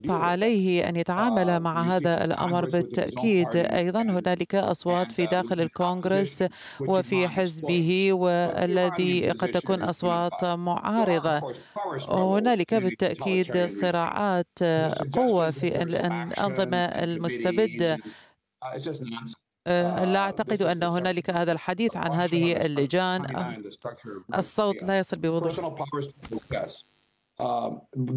فعليه أن يتعامل مع هذا الأمر بالتأكيد. أيضا هنالك أصوات في داخل الكونغرس وفي حزبه والذي قد تكون أصوات معارضة. هنالك بالتأكيد صراعات قوة في الأنظمة المستبدة. لا أعتقد أن هنالك هذا الحديث عن هذه اللجان. الصوت لا يصل بوضوح.